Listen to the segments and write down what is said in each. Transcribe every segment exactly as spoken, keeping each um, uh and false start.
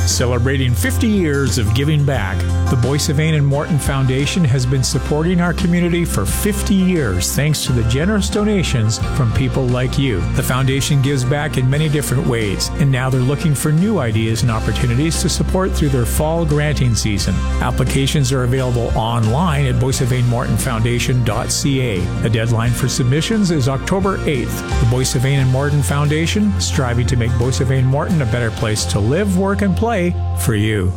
Celebrating fifty years of giving back, the Boissavane and Morton Foundation has been supporting our community for fifty years thanks to the generous donations from people like you. The foundation gives back in many different ways, and now they're looking for new ideas and opportunities to support through their fall granting season. Applications are available online at boissavane morton foundation dot c a. The deadline for submissions is October eighth. The Boissavane and Morton Foundation, striving to make Boissavane Morton a better place to live, work, and play for you.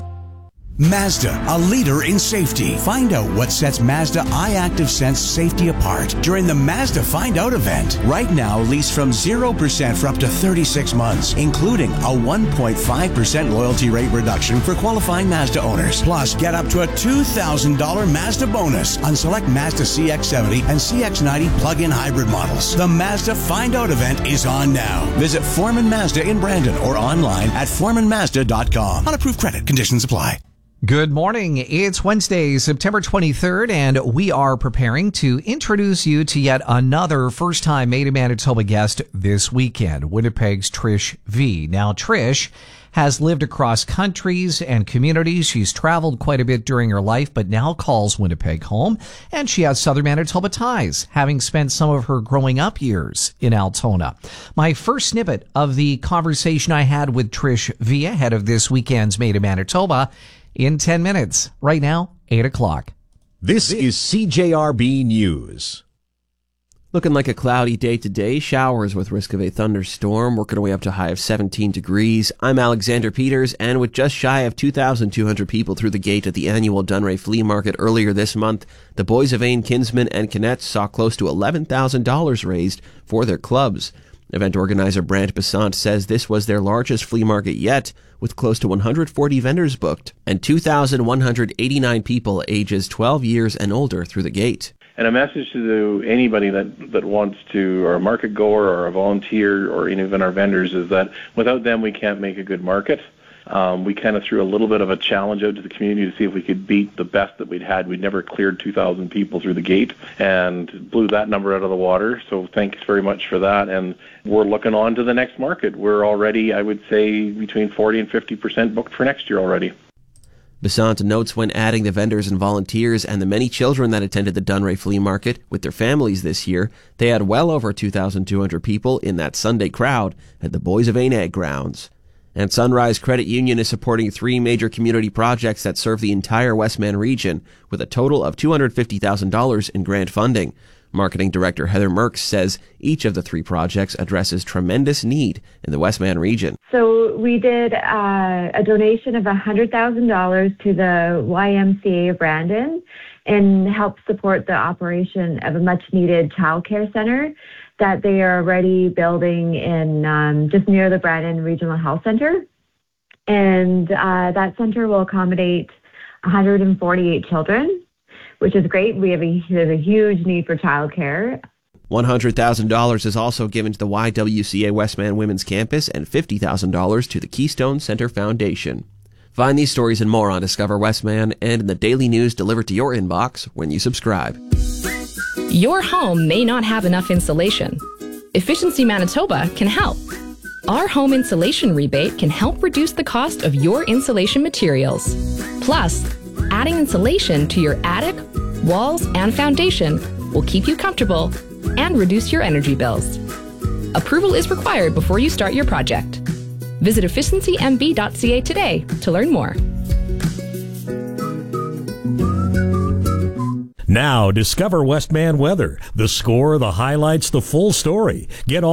Mazda, a leader in safety. Find out what sets Mazda iActive Sense safety apart during the Mazda Find Out event. Right now, lease from zero percent for up to thirty-six months, including a one point five percent loyalty rate reduction for qualifying Mazda owners. Plus, get up to a two thousand dollars Mazda bonus on select Mazda C X seventy and C X ninety plug-in hybrid models. The Mazda Find Out event is on now. Visit Foreman Mazda in Brandon or online at foreman mazda dot com. On approved credit, conditions apply. Good morning. It's Wednesday, September twenty-third, and we are preparing to introduce you to yet another first-time Made in Manitoba guest this weekend, Winnipeg's Trish V. Now, Trish has lived across countries and communities. She's traveled quite a bit during her life, but now calls Winnipeg home, and she has Southern Manitoba ties, having spent some of her growing up years in Altona. My first snippet of the conversation I had with Trish V ahead of this weekend's Made in Manitoba in ten minutes. Right now, eight o'clock. This is C J R B News. Looking like a cloudy day today. Showers with risk of a thunderstorm. Working our way up to a high of seventeen degrees. I'm Alexander Peters, and with just shy of two thousand two hundred people through the gate at the annual Dunray Flea Market earlier this month, the Boissavane, Kinsman, and Kinnett saw close to eleven thousand dollars raised for their clubs. Event organizer Brant Besant says this was their largest flea market yet, with close to one hundred forty vendors booked and two thousand one hundred eighty-nine people ages twelve years and older through the gate. And a message to anybody that, that wants to, or a market goer or a volunteer or even our vendors, is that without them we can't make a good market. Um, we kind of threw a little bit of a challenge out to the community to see if we could beat the best that we'd had. We'd never cleared two thousand people through the gate and blew that number out of the water. So thanks very much for that. And we're looking on to the next market. We're already, I would say, between forty and fifty percent booked for next year already. Besant notes when adding the vendors and volunteers and the many children that attended the Dunray Flea Market with their families this year, they had well over two thousand two hundred people in that Sunday crowd at the Boissavane Ag Grounds. And Sunrise Credit Union is supporting three major community projects that serve the entire Westman region, with a total of two hundred fifty thousand dollars in grant funding. Marketing Director Heather Merks says each of the three projects addresses tremendous need in the Westman region. So we did uh, a donation of one hundred thousand dollars to the Y M C A of Brandon and help support the operation of a much-needed childcare center that they are already building in um, just near the Brandon Regional Health Center. And uh, that center will accommodate one hundred forty-eight children, which is great. We have a, we have a huge need for childcare. one hundred thousand dollars is also given to the Y W C A Westman Women's Campus and fifty thousand dollars to the Keystone Center Foundation. Find these stories and more on Discover Westman and in the daily news delivered to your inbox when you subscribe. Your home may not have enough insulation. Efficiency Manitoba can help. Our home insulation rebate can help reduce the cost of your insulation materials. Plus, adding insulation to your attic, walls, and foundation will keep you comfortable and reduce your energy bills. Approval is required before you start your project. Visit efficiency m b dot c a today to learn more. Now, discover Westman weather. The score, the highlights, the full story. Get all